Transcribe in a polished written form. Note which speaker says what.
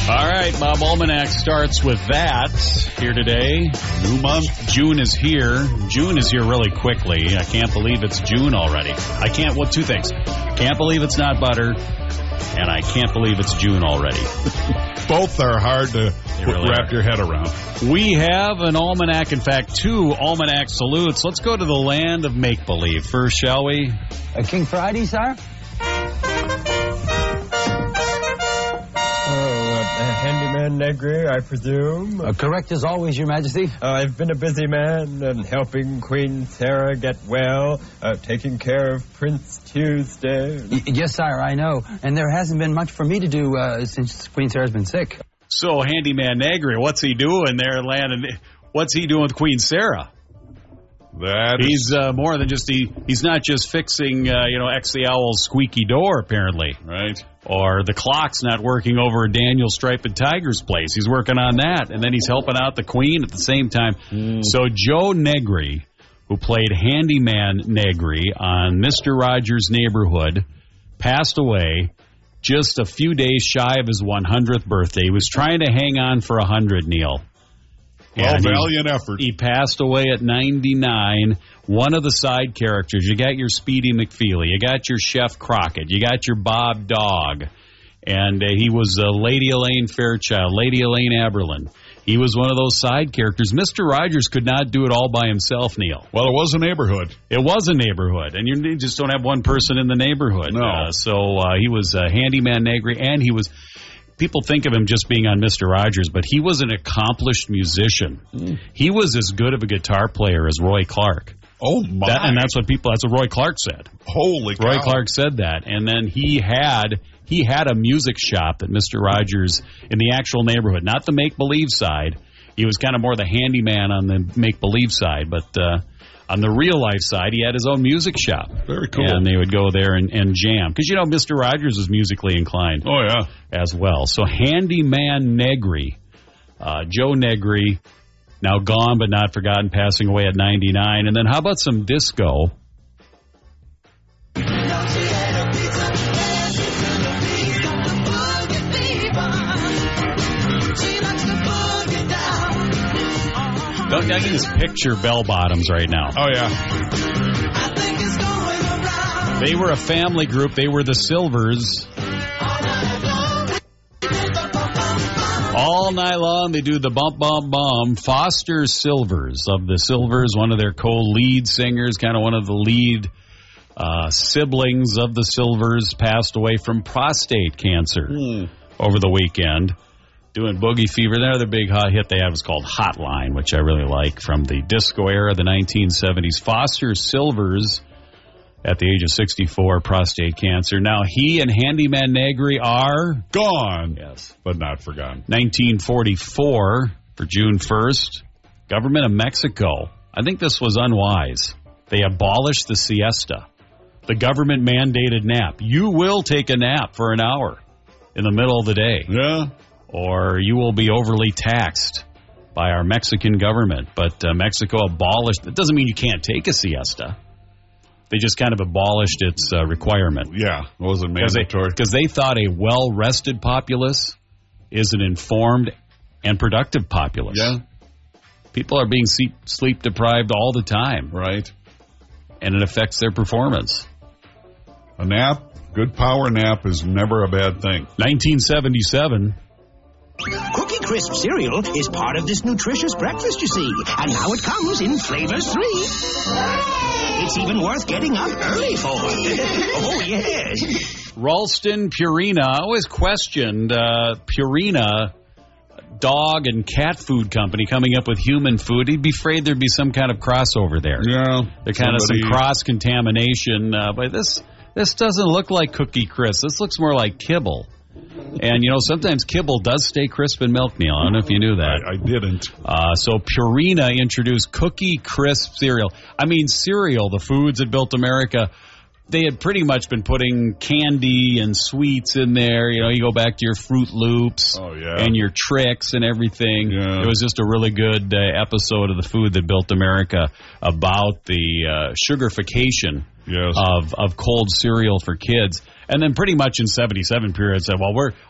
Speaker 1: All right, Bob Almanac starts with that here today. New month. June is here. June is here really quickly. I can't believe it's June already. Two things. Can't believe it's not butter, and I can't believe it's June already.
Speaker 2: Both are hard to wrap your head around.
Speaker 1: We have an almanac, in fact, 2 almanac salutes. Let's go to the land of make-believe first, shall we?
Speaker 3: King Friday, sir?
Speaker 4: Handyman Negri, I presume?
Speaker 3: Correct as always, Your Majesty.
Speaker 4: I've been a busy man and helping Queen Sarah get well, taking care of Prince Tuesday.
Speaker 3: Yes, sire, I know. And there hasn't been much for me to do since Queen Sarah's been sick.
Speaker 1: So, Handyman Negri, what's he doing there, what's he doing with Queen Sarah? He's more than just he's not just fixing X the Owl's squeaky door, apparently,
Speaker 2: right?
Speaker 1: Or the clock's not working over Daniel Striped Tiger's place. He's working on that, and then he's helping out the Queen at the same time. So Joe Negri, who played Handyman Negri on Mr. Rogers' Neighborhood, passed away just a few days shy of his 100th birthday. He was trying to hang on for 100, Neil.
Speaker 2: Well, valiant effort.
Speaker 1: He passed away at 99. One of the side characters, you got your Speedy McFeely, you got your Chef Crockett, you got your Bob Dog, and he was Lady Elaine Fairchild, Lady Elaine Aberlin. He was one of those side characters. Mr. Rogers could not do it all by himself, Neil.
Speaker 2: Well, it was a neighborhood.
Speaker 1: It was a neighborhood, and you just don't have one person in the neighborhood.
Speaker 2: No.
Speaker 1: So he was Handyman Negri, and he was... People think of him just being on Mr. Rogers, but he was an accomplished musician. He was as good of a guitar player as Roy Clark.
Speaker 2: Oh, my.
Speaker 1: That's what Roy Clark said.
Speaker 2: Holy cow.
Speaker 1: Roy Clark said that. And then he had a music shop at Mr. Rogers in the actual neighborhood, not the make-believe side. He was kind of more the handyman on the make-believe side, but on the real-life side, he had his own music shop.
Speaker 2: Very cool.
Speaker 1: And they would go there and jam. Because, Mr. Rogers was musically inclined.
Speaker 2: Oh, yeah.
Speaker 1: As well. So, Handyman Negri, Joe Negri, now gone but not forgotten, passing away at 99. And then how about some disco? I can just picture bell bottoms right now.
Speaker 2: Oh, yeah.
Speaker 1: They were a family group. They were the Silvers. All night long, they do the bump, bump, bump. Foster Silvers of the Silvers, one of their co-lead singers, kind of one of the lead siblings of the Silvers, passed away from prostate cancer over the weekend. Doing Boogie Fever. The other big hot hit they had was called Hotline, which I really like, from the disco era, the 1970s. Foster Silvers, at the age of 64, prostate cancer. Now, he and Handyman Negri are
Speaker 2: gone.
Speaker 1: Yes.
Speaker 2: But not forgotten.
Speaker 1: 1944, for June 1st, government of Mexico. I think this was unwise. They abolished the siesta, the government-mandated nap. You will take a nap for an hour in the middle of the day.
Speaker 2: Yeah.
Speaker 1: Or you will be overly taxed by our Mexican government. But Mexico abolished... It doesn't mean you can't take a siesta. They just kind of abolished its requirement.
Speaker 2: Yeah, it wasn't mandatory.
Speaker 1: Because they thought a well-rested populace is an informed and productive populace.
Speaker 2: Yeah.
Speaker 1: People are being sleep-deprived all the time.
Speaker 2: Right.
Speaker 1: And it affects their performance.
Speaker 2: A nap, good power nap, is never a bad thing.
Speaker 1: 1977...
Speaker 5: Cookie Crisp cereal is part of this nutritious breakfast, you see. And now it comes in flavors 3. It's even worth getting up early for. Oh, yes.
Speaker 1: Ralston Purina. I always questioned Purina, dog and cat food company, coming up with human food. He'd be afraid there'd be some kind of crossover there.
Speaker 2: Yeah.
Speaker 1: There kind of some cross-contamination. But this doesn't look like Cookie Crisp. This looks more like kibble. And, sometimes kibble does stay crisp in milk, Neil. I don't know if you knew that.
Speaker 2: I didn't.
Speaker 1: So Purina introduced Cookie Crisp cereal. I mean, cereal, the foods that built America, they had pretty much been putting candy and sweets in there. You go back to your Fruit Loops and your Trix and everything.
Speaker 2: Yeah.
Speaker 1: It was just a really good episode of the food that built America about the sugarification of cold cereal for kids. And then pretty much in 77 period said, well,